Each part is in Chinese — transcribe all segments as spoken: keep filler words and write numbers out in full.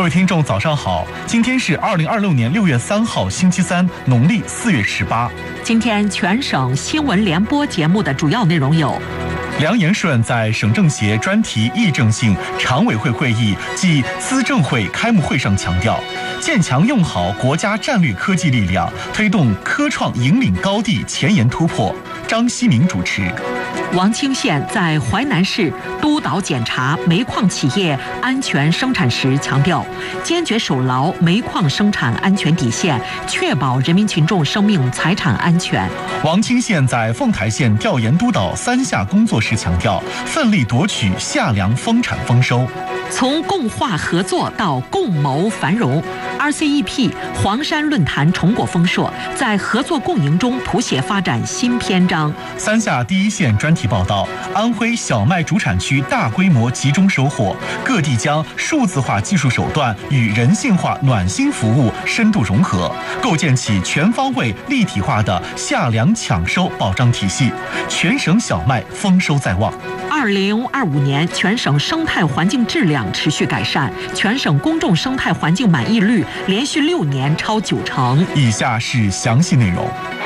各位听众，早上好！今天是二零二六年六月三号，星期三，农历四月十八。 今天全省新闻联播节目的主要内容有： 梁延顺在省政协专题议政性常委会会议暨资政会开幕会上强调，建强用好国家战略科技力量，推动科创引领高地前沿突破。张希明主持。 王清县在淮南市督导检查煤矿企业安全生产时强调，坚决守牢煤矿生产安全底线，确保人民群众生命财产安全。 王清县在凤台县调研督导三下工作时强调，奋力夺取夏粮丰产丰收。 从共话合作到共谋繁荣 ，R C E P 黄山论坛成果丰硕，在合作共赢中谱写发展新篇章。 三下第一线专题报道，安徽小麦主产区大规模集中收获，各地将数字化技术手段与人性化暖心服务深度融合，构建起全方位立体化的夏粮抢收保障体系，全省小麦丰收在望。 二零二五年，全省生态环境质量持续改善，全省公众生态环境满意率连续六年超九成。 以下是详细内容。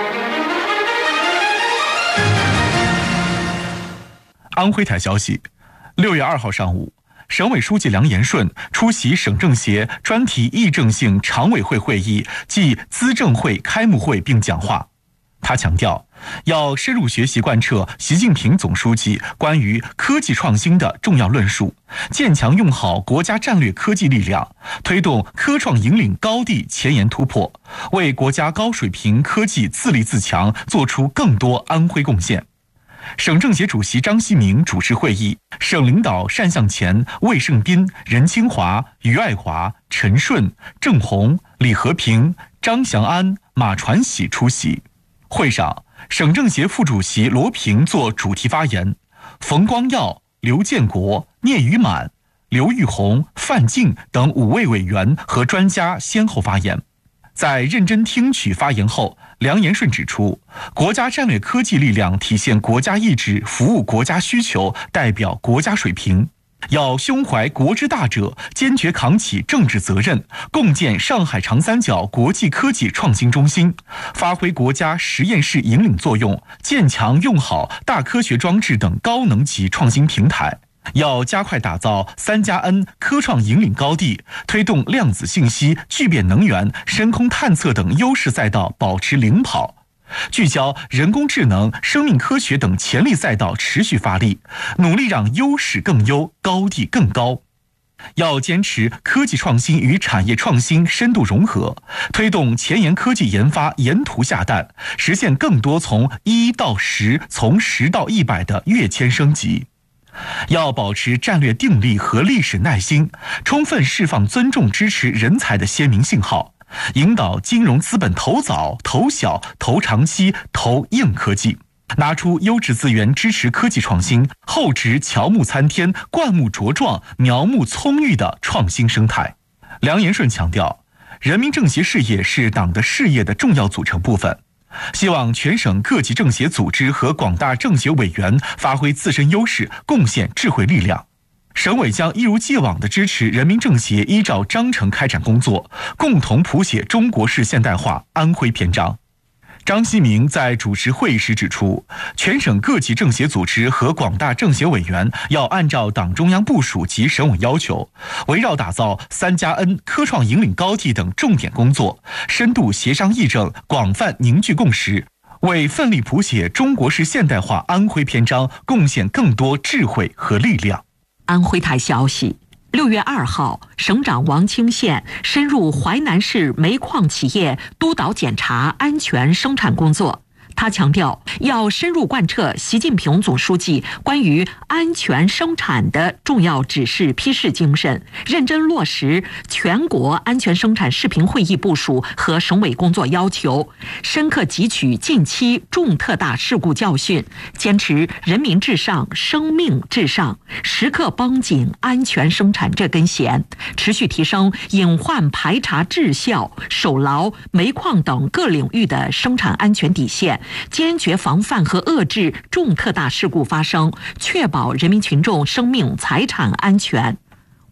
安徽台消息，六月二号上午，省委书记梁延顺出席省政协专题议政性常委会会议暨资政会开幕会并讲话。他强调，要深入学习贯彻习近平总书记关于科技创新的重要论述，坚强用好国家战略科技力量，推动科创引领高地前沿突破，为国家高水平科技自立自强做出更多安徽贡献。省政协主席张希明主持会议，省领导单向前、魏胜斌、任清华、于爱华、陈顺、郑红、李和平、张祥安、马传喜出席。会上，省政协副主席罗平作主题发言，冯光耀、刘建国、聂宇满、刘玉红、范进等五位委员和专家先后发言。在认真听取发言后，梁延顺指出，国家战略科技力量体现国家意志，服务国家需求，代表国家水平。要胸怀国之大者，坚决扛起政治责任，共建上海长三角国际科技创新中心，发挥国家实验室引领作用，建强用好大科学装置等高能级创新平台。要加快打造三加 N 科创引领高地，推动量子信息、聚变能源、深空探测等优势赛道保持领跑，聚焦人工智能、生命科学等潜力赛道持续发力，努力让优势更优、高地更高。要坚持科技创新与产业创新深度融合，推动前沿科技研发沿途下蛋，实现更多从一到十、从十到一百的跃迁升级。要保持战略定力和历史耐心，充分释放尊重支持人才的鲜明信号，引导金融资本投早、投小、投长期、投硬科技，拿出优质资源支持科技创新，厚植乔木参天、灌木茁壮、苗木葱郁的创新生态。梁延顺强调，人民政协事业是党的事业的重要组成部分，希望全省各级政协组织和广大政协委员发挥自身优势，贡献智慧力量。省委将一如既往地支持人民政协依照章程开展工作，共同谱写中国式现代化安徽篇章。张希明在主持会议时指出，全省各级政协组织和广大政协委员要按照党中央部署及省委要求，围绕打造三加 N 科创引领高地等重点工作，深度协商议政，广泛凝聚共识，为奋力谱写中国式现代化安徽篇章贡献更多智慧和力量。 安徽台消息，六月二号，省长王清县深入淮南市煤矿企业督导检查安全生产工作。他强调，要深入贯彻习近平总书记关于安全生产的重要指示批示精神，认真落实全国安全生产视频会议部署和省委工作要求，深刻汲取近期重特大事故教训，坚持人民至上、生命至上，时刻绷紧安全生产这根弦，持续提升隐患排查质效，守牢煤矿等各领域的生产安全底线，坚决防范和遏制重特大事故发生，确保人民群众生命财产安全。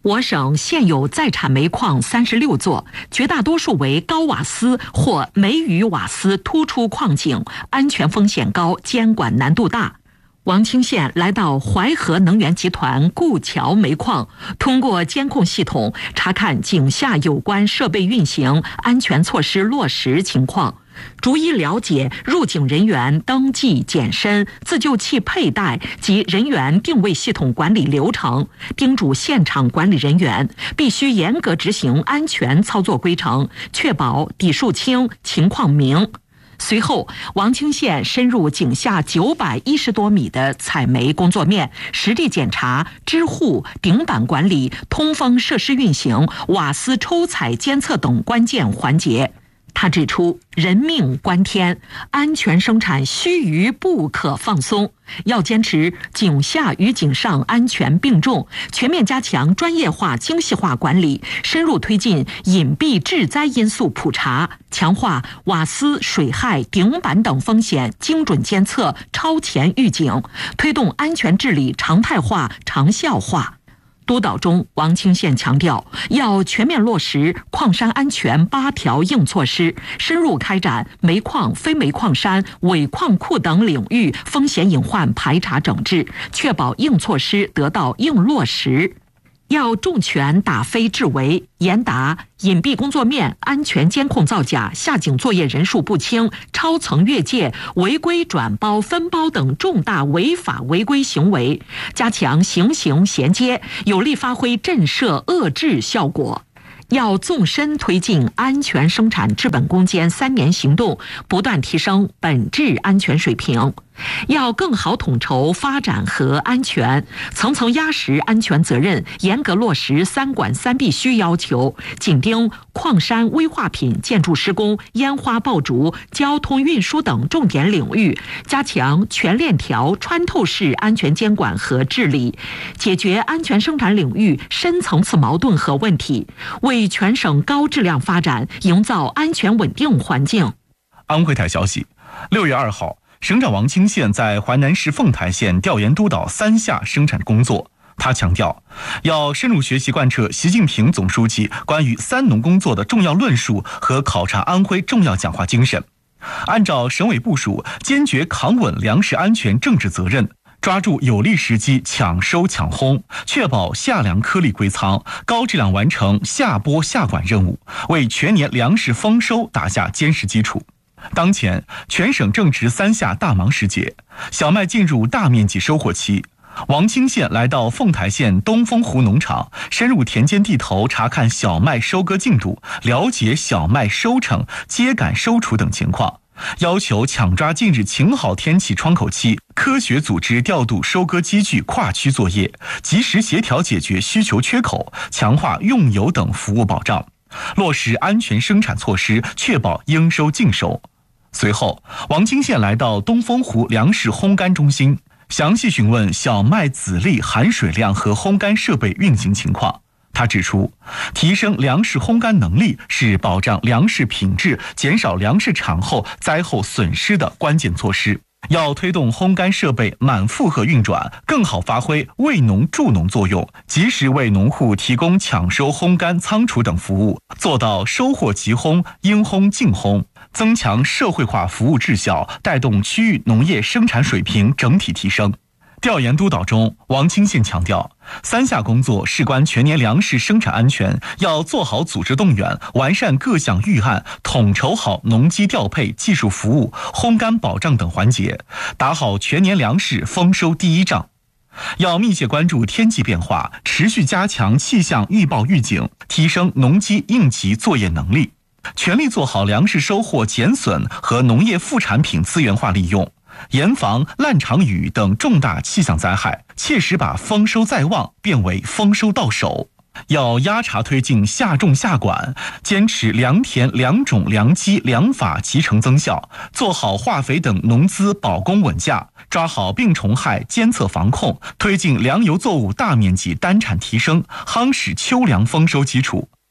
我省现有在产煤矿三十六座，绝大多数为高瓦斯或煤与瓦斯突出矿井，安全风险高，监管难度大。王清县来到淮河能源集团顾桥煤矿，通过监控系统查看井下有关设备运行、安全措施落实情况，逐一了解入井人员登记、检身、自救器佩戴及人员定位系统管理流程，叮嘱现场管理人员必须严格执行安全操作规程，确保底数清、情况明。随后，王清县深入井下九百一十多米的采煤工作面，实地检查支护、顶板管理、通风设施运行、瓦斯抽采监测等关键环节。他指出，人命关天，安全生产须臾不可放松，要坚持井下与井上安全并重，全面加强专业化、精细化管理，深入推进隐蔽致灾因素普查，强化瓦斯、水害、顶板等风险精准监测、超前预警，推动安全治理常态化、长效化。督导中，王清县强调，要全面落实矿山安全八条硬措施，深入开展煤矿、非煤矿山、伪矿库等领域风险隐患排查整治，确保硬措施得到硬落实。要重拳打非治围，严打隐蔽工作面、安全监控造假、下井作业人数不清、超层越界、违规转包分包等重大违法违规行为，加强刑刑衔接，有力发挥震慑遏制效果。要纵深推进安全生产治本攻坚三年行动，不断提升本质安全水平。要更好统筹发展和安全，层层压实安全责任，严格落实三管三必须要求，紧盯矿山危化品建筑施工、烟花爆竹、交通运输等重点领域，加强全链条穿透式安全监管和治理，解决安全生产领域深层次矛盾和问题，为全省高质量发展营造安全稳定环境。 安徽台消息，六月二号。省长王清县在淮南市凤台县调研督导三下生产工作。他强调，要深入学习贯彻习近平总书记关于三农工作的重要论述和考察安徽重要讲话精神，按照省委部署，坚决扛稳粮食安全政治责任，抓住有利时机抢收抢烘，确保夏粮颗粒归仓，高质量完成夏播夏管任务，为全年粮食丰收打下坚实基础。当前全省正值三夏大忙时节，小麦进入大面积收获期。王清县来到凤台县东风湖农场，深入田间地头查看小麦收割进度，了解小麦收成、秸秆收储等情况，要求抢抓近日晴好天气窗口期，科学组织调度收割机具跨区作业，及时协调解决需求缺口，强化用油等服务保障，落实安全生产措施，确保应收尽收。随后，王清县来到东风湖粮食烘干中心，详细询问小麦籽粒含水量和烘干设备运行情况。他指出，提升粮食烘干能力是保障粮食品质、减少粮食产后灾后损失的关键措施。要推动烘干设备满负荷运转，更好发挥为农助农作用，及时为农户提供抢收、烘干、仓储等服务，做到收获即烘、应烘尽烘，增强社会化服务质效，带动区域农业生产水平整体提升。调研督导中，王清县强调，三下工作事关全年粮食生产安全，要做好组织动员，完善各项预案，统筹好农机调配、技术服务、烘干保障等环节，打好全年粮食丰收第一仗。要密切关注天气变化，持续加强气象预报预警，提升农机应急作业能力，全力做好粮食收获减损和农业副产品资源化利用，严防烂场雨等重大气象灾害，切实把丰收在望变为丰收到手。要压查推进夏种夏管，坚持良田良种良机良法集成增效，做好化肥等农资保供稳价，抓好病虫害监测防控，推进粮油作物大面积单产提升，夯实秋粮丰收基础。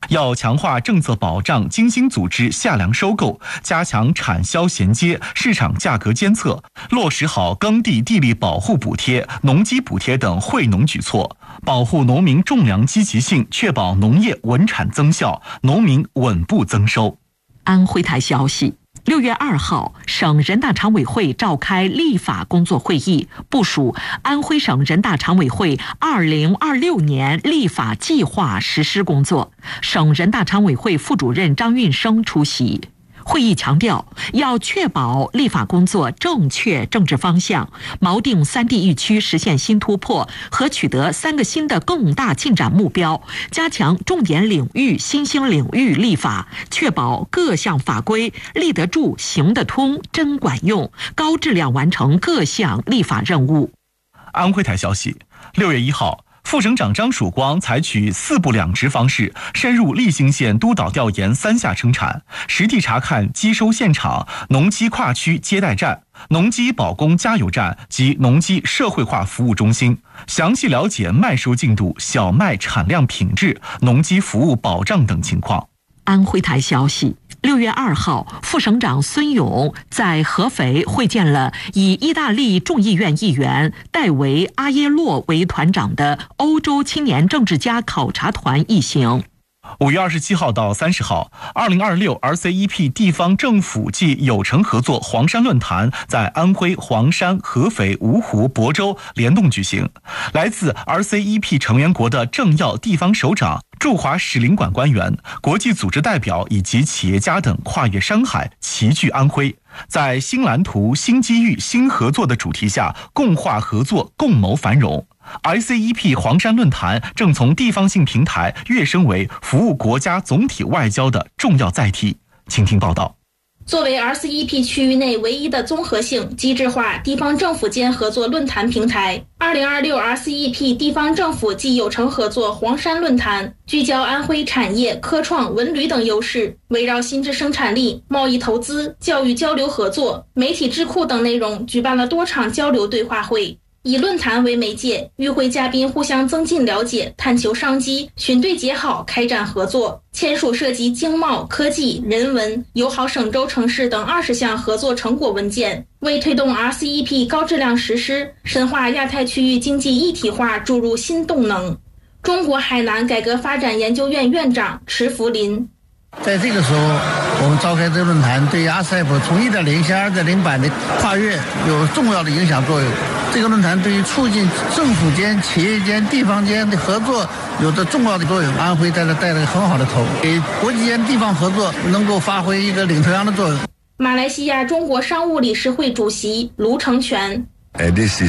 要强化政策保障，精心组织下粮收购，加强产销衔接、市场价格监测，落实好耕地地力保护补贴、农机补贴等惠农举措，保护农民种粮积极性，确保农业稳产增效，农民稳步增收。 安徽台消息。六月二号，省人大常委会召开立法工作会议，部署安徽省人大常委会二零二六年立法计划实施工作。省人大常委会副主任张运生出席。会议强调，要确保立法工作正确政治方向，锚定三地一区实现新突破和取得三个新的更大进展目标，加强重点领域、新兴领域立法，确保各项法规立得住、行得通、真管用，高质量完成各项立法任务。 安徽台消息，六月一号。副省长张曙光采取四部两值方式，深入利兴县督导调研三下生产，实地查看机收现场、农机跨区接待站、农机保供加油站及农机社会化服务中心，详细了解麦收进度、小麦产量品质、农机服务保障等情况。 安徽台消息，六月二号，副省长孙勇在合肥会见了以意大利众议院议员戴维·阿耶洛为团长的欧洲青年政治家考察团一行。 五月二十七号到三十号，二零二六 R C E P 地方政府暨有成合作黄山论坛在安徽黄山、合肥、芜湖、亳州联动举行。来自 R C E P 成员国的政要、地方首长、驻华使领馆官员、国际组织代表以及企业家等跨越山海，齐聚安徽，在新蓝图、新机遇、新合作的主题下，共话合作，共谋繁荣。R C E P 黄山论坛正从地方性平台跃升为服务国家总体外交的重要载体。请听报道。 作为 R C E P 区域内唯一的综合性、机制化地方政府间合作论坛平台，二零二六 R C E P 地方政府暨有成合作黄山论坛聚焦安徽产业、科创、文旅等优势，围绕新质生产力、贸易投资、教育交流合作、媒体智库等内容，举办了多场交流对话会。以论坛为媒介，与会嘉宾互相增进了解，探求商机，寻对结好，开展合作，签署涉及经贸、科技、人文、友好省州城市等二十项合作成果文件，为推动 R C E P 高质量实施、深化亚太区域经济一体化注入新动能。中国海南改革发展研究院院长池福林。 在这个时候，我们召开这个论坛，对 R C E P 从 一点零 向 二点零 版的跨越有重要的影响作用。这个论坛对于促进政府间、企业间、地方间的合作有着重要的作用。安徽在这带了很好的头，给国际间地方合作能够发挥一个领头羊的作用。 马来西亚中国商务理事会主席卢成全。 阿 C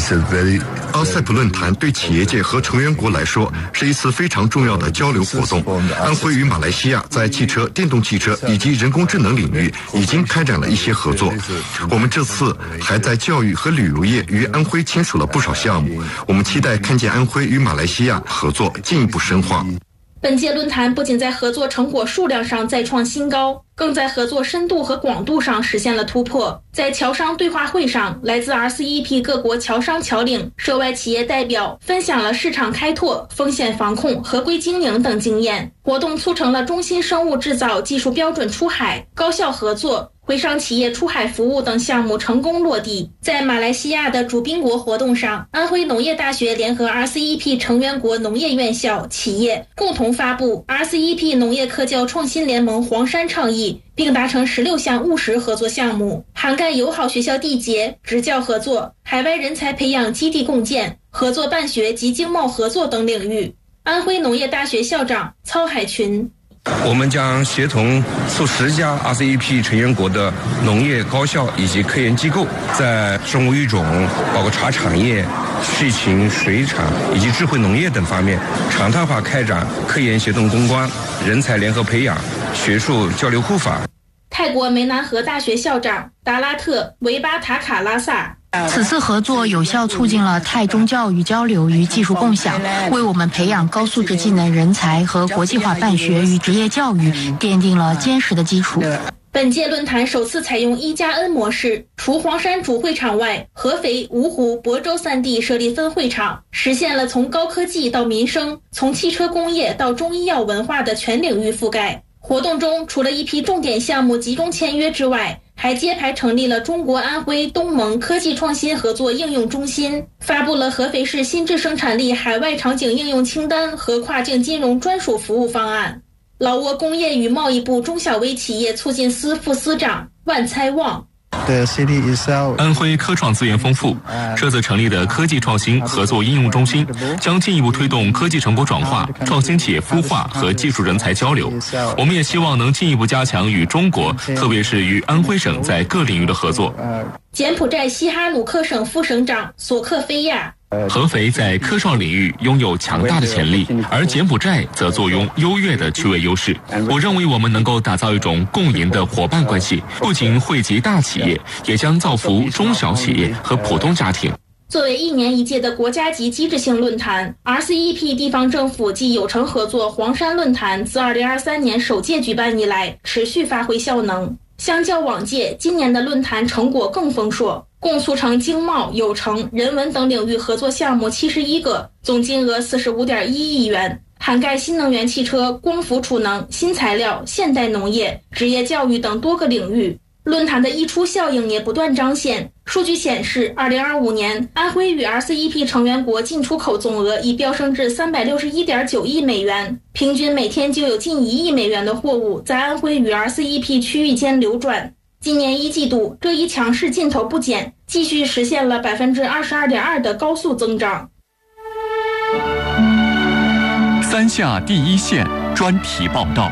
E P 论坛对企业界和成员国来说是一次非常重要的交流活动。安徽与马来西亚在汽车、电动汽车以及人工智能领域已经开展了一些合作。我们这次还在教育和旅游业与安徽签署了不少项目。我们期待看见安徽与马来西亚合作进一步深化。 本届论坛不仅在合作成果数量上再创新高，更在合作深度和广度上实现了突破。在侨商对话会上，来自 R C E P 各国侨商侨领、涉外企业代表分享了市场开拓、风险防控、合规经营等经验。活动促成了中心生物制造技术标准出海、高校合作、徽商企业出海服务等项目成功落地。在马来西亚的主宾国活动上，安徽农业大学联合 R C E P 成员国农业院校、企业共同发布 R C E P 农业科教创新联盟黄山倡议，并达成十六项务实合作项目，涵盖友好学校缔结、职教合作、海外人才培养基地共建、合作办学及经贸合作等领域。安徽农业大学校长曹海群。 我们将协同数十家 R C E P 成员国的农业高校以及科研机构，在生物育种、包括茶产业、畜禽、水产以及智慧农业等方面，常态化开展科研协同攻关、人才联合培养、学术交流互访。 泰国梅南河大学校长达拉特维巴塔卡拉萨。 此次合作有效促进了泰中教育交流与技术共享，为我们培养高素质技能人才和国际化办学与职业教育奠定了坚实的基础。 本届论坛首次采用一加 N 模式，除黄山主会场外，合肥、芜湖、亳州三地设立分会场，实现了从高科技到民生，从汽车工业到中医药文化的全领域覆盖。活动中，除了一批重点项目集中签约之外，还揭牌成立了中国安徽东盟科技创新合作应用中心，发布了合肥市新质生产力海外场景应用清单和跨境金融专属服务方案。老挝工业与贸易部中小微企业促进司副司长万猜旺。 安徽科创资源丰富，这次成立的科技创新合作应用中心将进一步推动科技成果转化、创新企业孵化和技术人才交流。我们也希望能进一步加强与中国，特别是与安徽省在各领域的合作。 柬埔寨西哈努克省副省长索克菲亚。 合肥在科创领域拥有强大的潜力，而柬埔寨则坐拥优越的区位优势。我认为我们能够打造一种共赢的伙伴关系，不仅惠及大企业，也将造福中小企业和普通家庭。 作为一年一届的国家级机制性论坛 ，R C E P 地方政府暨有成合作黄山论坛自二零二三年首届举办以来，持续发挥效能。相较往届，今年的论坛成果更丰硕，共促成经贸、有成、人文等领域合作项目七十一个，总金额四十五点一亿元，涵盖新能源汽车、光伏储能、新材料、现代农业、职业教育等多个领域。论坛的溢出效应也不断彰显。数据显示，二零二五年安徽与 R C E P 成员国进出口总额已飙升至三百六十一点九亿美元，平均每天就有近一亿美元的货物在安徽与 R C E P 区域间流转。今年一季度，这一强势劲头不减，继续实现了百分之二十二点二的高速增长。 三下第一线专题报道。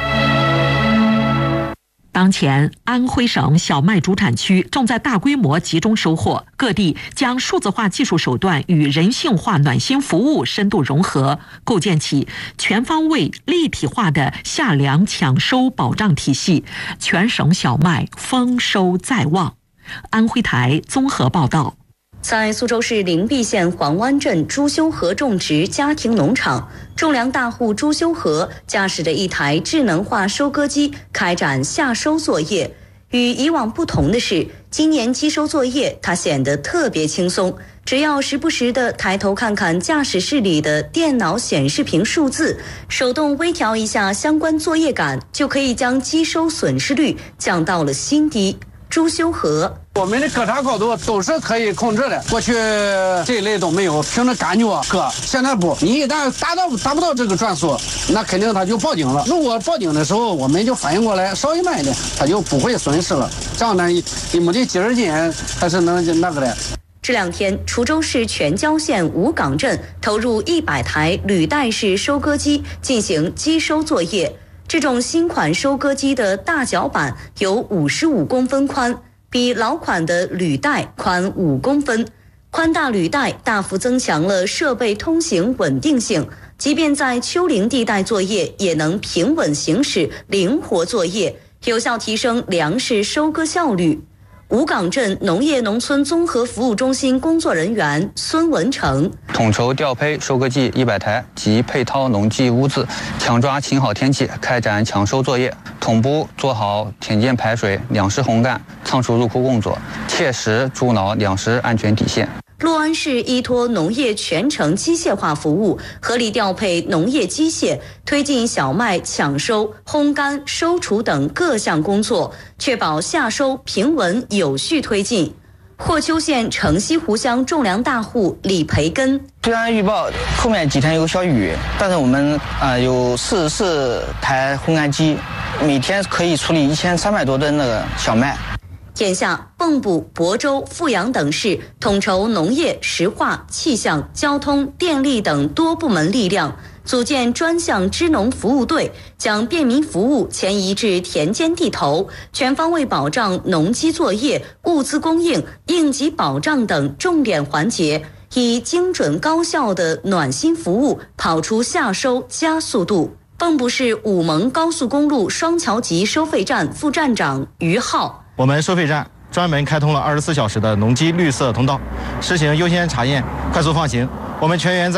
当前，安徽省小麦主产区正在大规模集中收获，各地将数字化技术手段与人性化暖心服务深度融合，构建起全方位立体化的夏粮抢收保障体系，全省小麦丰收在望。安徽台综合报道。 在苏州市灵璧县黄湾镇朱修河种植家庭农场，种粮大户朱修河驾驶着一台智能化收割机开展夏收作业。与以往不同的是，今年机收作业他显得特别轻松，只要时不时地抬头看看驾驶室里的电脑显示屏数字，手动微调一下相关作业感，就可以将机收损失率降到了新低。朱修河， 我们的割茶高度都是可以控制的，过去这一类都没有，凭着感觉割。现在不，你一旦达到达不到这个转速，那肯定它就报警了。如果报警的时候我们就反应过来，稍微慢一点，它就不会损失了。这样呢，你没得几十斤还是能那个的。 这两天，滁州市全椒县五岗镇投入一百台履带式收割机进行机收作业。这种新款收割机的大脚板有五十五公分宽，比老款的履带宽五公分。宽大履带大幅增强了设备通行稳定性，即便在丘陵地带作业也能平稳行驶，灵活作业，有效提升粮食收割效率。五岗镇农业农村综合服务中心工作人员孙文成， 统筹调配收割机一百台及配套农机物资，抢抓晴好天气开展抢收作业，同步做好田间排水、粮食烘干、仓储入库工作，切实筑牢粮食安全底线。 六安市依托农业全程机械化服务，合理调配农业机械，推进小麦抢收、烘干、收储等各项工作，确保夏收平稳有序推进。霍邱县城西湖乡种粮大户李培根， 虽然预报后面几天有小雨，但是我们啊、呃、有四十四台烘干机，每天可以处理一千三百多吨的小麦。 眼下，蚌埠、亳州、富阳等市统筹农业、石化、气象、交通、电力等多部门力量，组建专项支农服务队，将便民服务迁移至田间地头，全方位保障农机作业、物资供应、应急保障等重点环节，以精准高效的暖心服务跑出夏收加速度。蚌埠市武蒙高速公路双桥集收费站副站长于浩， 我们收费站专门开通了二十四小时的农机绿色通道，实行优先查验、快速放行。我们全员在岗，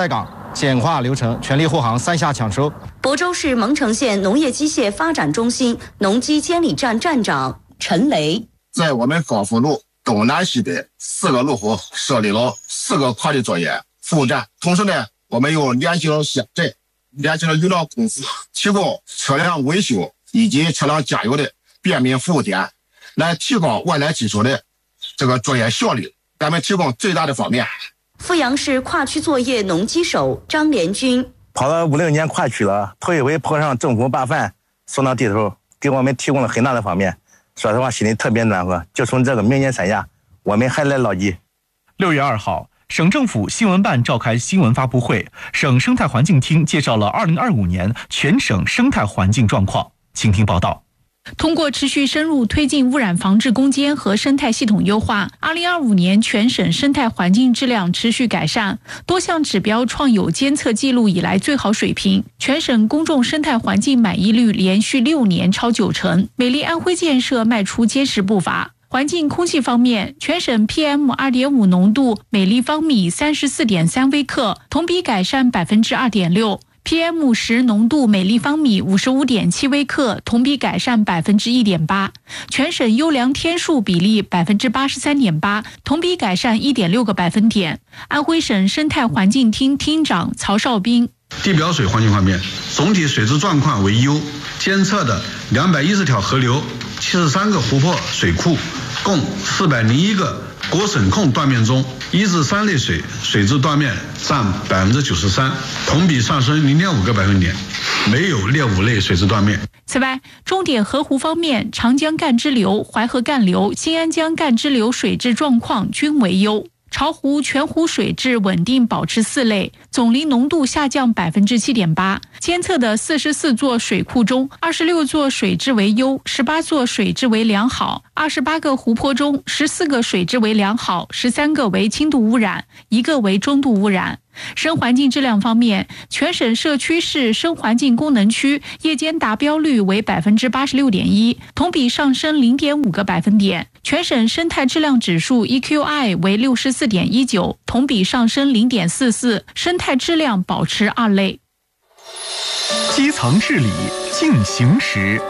简化流程，全力护航，三下抢收。 亳州市蒙城县农业机械发展中心农机监理站站长陈雷， 在我们高福路东南西北四个路口设立了四个快递作业服务站，同时呢，我们又联系了乡镇、联系了有料公司，提供车辆维修以及车辆加油的便民服务点，来提高外来技术的这个作业效率，给我们提供最大的方便。 阜阳市跨区作业农机手张连军， 跑了五六年跨区了，头一回碰上政府把饭送到地头，给我们提供了很大的方便。说实话，心里特别暖和。就从这个明年三下，我们还来捞鸡。 六月二号，省政府新闻办召开新闻发布会，省生态环境厅介绍了二零二五年全省生态环境状况。请听报道。 通过持续深入推进污染防治攻坚和生态系统优化，二零二五年全省生态环境质量持续改善，多项指标创有监测记录以来最好水平。全省公众生态环境满意率连续六年超九成，美丽安徽建设迈出坚实步伐。环境空气方面，全省 P M 二点五 浓度每立方米 三十四点三 微克，同比改善 百分之二点六。P M 十 浓度每立方米 五十五点七 微克，同比改善 百分之一点八。全省优良天数比例 百分之八十三点八， 同比改善 一点六个百分点。安徽省生态环境厅厅长曹少斌， 地表水环境方面，总体水质状况为优，监测的两百一十条河流、七十三个湖泊水库，共四百零一个国省控断面中，一至三类水水质断面占 百分之九十三， 同比上升 零点五个百分点，没有列五类水质断面。 此外，重点河湖方面，长江干支流、淮河干流、新安江干支流水质状况均为优。巢湖全湖水质稳定保持四类，总磷浓度下降 百分之七点八。监测的四十四座水库中，二十六座水质为优，十八座水质为良好。二十八个湖泊中，十四个水质为良好，十三个为轻度污染，一个为中度污染。生环境质量方面，全省社区市生环境功能区夜间达标率为 百分之八十六点一， 同比上升 零点五个百分点。全省生态质量指数 E Q I 为 六十四点一九， 同比上升 零点四四， 生态质量保持二类。 基层治理进行时，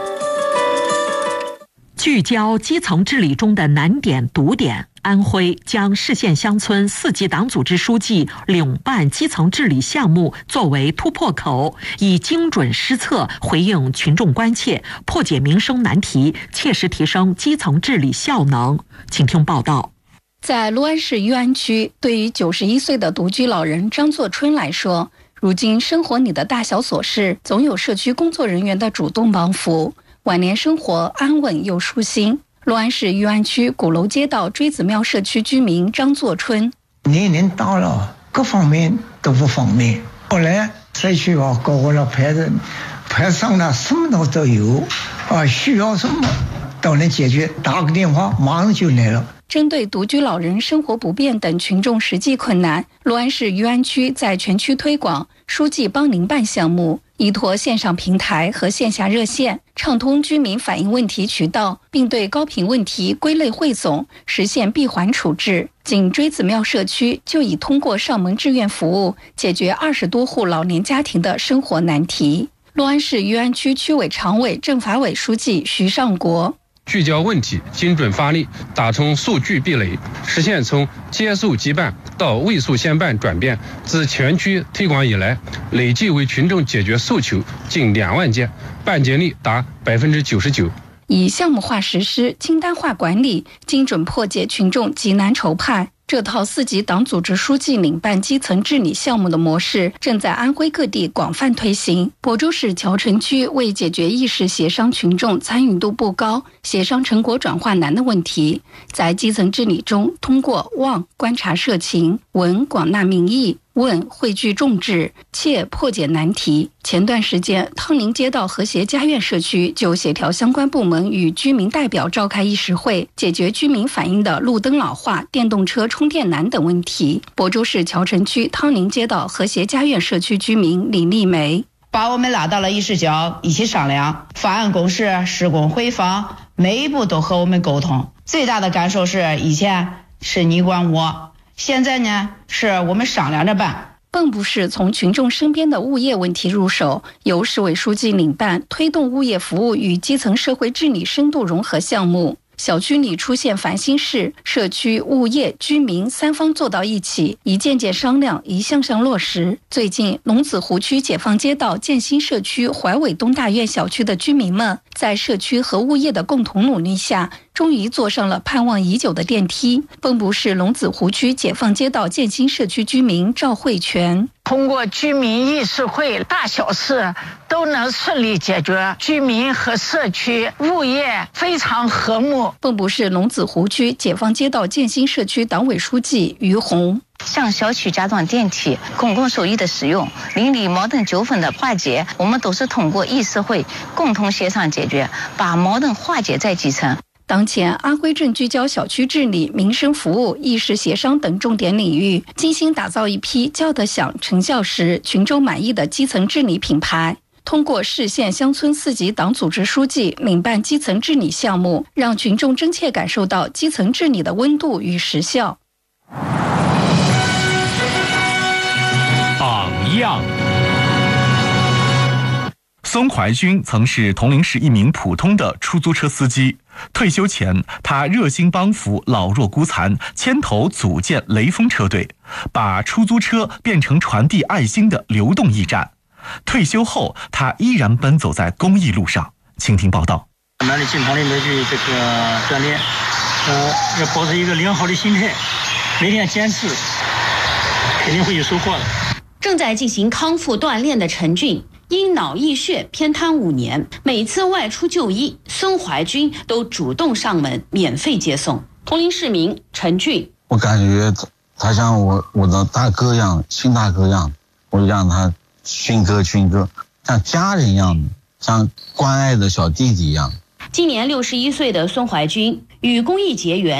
聚焦基层治理中的难点堵点，安徽将市县乡村四级党组织书记领办基层治理项目作为突破口，以精准施策回应群众关切，破解民生难题，切实提升基层治理效能。请听报道。 在六安市裕安区，对于九十一岁的独居老人张作春来说，如今生活里的大小琐事总有社区工作人员的主动帮扶，晚年生活安稳又舒心。六安市裕安区鼓楼街道锥子庙社区居民张作春， 年龄大了，各方面都不方便。后来社区啊，搞过了牌子，牌上了什么都都有，啊，需要什么都能解决，打个电话马上就来了。 针对独居老人生活不便等群众实际困难，六安市裕安区在全区推广书记帮您办项目，依托线上平台和线下热线，畅通居民反映问题渠道，并对高频问题归类汇总，实现闭环处置。仅锥子庙社区就已通过上门志愿服务，解决二十多户老年家庭的生活难题。六安市裕安区区委常委、政法委书记徐尚国， 聚焦问题，精准发力，打通数据壁垒，实现从接受即办到位数先办转变。自全区推广以来，累计为群众解决诉求近两万件，办结率达百分之九十九。 以项目化实施、清单化管理，精准破解群众急难愁盼。这套四级党组织书记领办基层治理项目的模式正在安徽各地广泛推行。亳州市谯城区为解决一时协商群众参与度不高、协商成果转化难的问题，在基层治理中通过望观察社情、闻广纳民意、问汇聚众志、切破解难题。前段时间，汤林街道和谐家苑社区就协调相关部门与居民代表召开议事会，解决居民反映的路灯老化、电动车充电难等问题。亳州市谯城区汤林街道和谐家苑社区居民李丽梅， 把我们拉到了议事角一起商量法案公示、施工回访，每一步都和我们沟通。最大的感受是，以前是你管我，现在呢是我们商量着办。 蚌埠市从群众身边的物业问题入手，由市委书记领办，推动物业服务与基层社会治理深度融合项目。小区里出现烦心事，社区、物业、居民三方坐到一起，一件件商量，一项项落实。最近，龙子湖区解放街道建新社区怀伟东大院小区的居民们，在社区和物业的共同努力下，终于坐上了盼望已久的电梯。蚌埠市龙子湖区解放街道建新社区居民赵慧全。 通过居民议事会，大小事都能顺利解决，居民和社区物业非常和睦。 蚌埠市龙子湖区解放街道建新社区党委书记于红。 向小区加装电梯、公共手艺的使用、邻里矛盾纠纷的化解，我们都是通过议事会共同协商解决，把矛盾化解在基层。 当前，安徽镇聚焦小区治理、民生服务、议事协商等重点领域，精心打造一批叫得响、成效实、群众满意的基层治理品牌。通过市县乡村四级党组织书记领办基层治理项目，让群众真切感受到基层治理的温度与实效。 榜样。孙怀军曾是铜陵市一名普通的出租车司机。退休前，他热心帮扶老弱孤残，牵头组建雷锋车队，把出租车变成传递爱心的流动驿站。退休后，他依然奔走在公益路上。请听报道。 慢慢的进厂里面去这个锻炼，呃，要保持一个良好的心态，每天坚持，肯定会有收获的。 正在进行康复锻炼的陈俊，因脑溢血偏瘫五年，每次外出就医，孙怀军都主动上门免费接送。铜陵市民陈俊， 我感觉他像我我的大哥一样，亲大哥一样，我让他勋哥勋哥，像家人一样，像关爱的小弟弟一样。 今年六十一岁的孙怀军与公益结缘。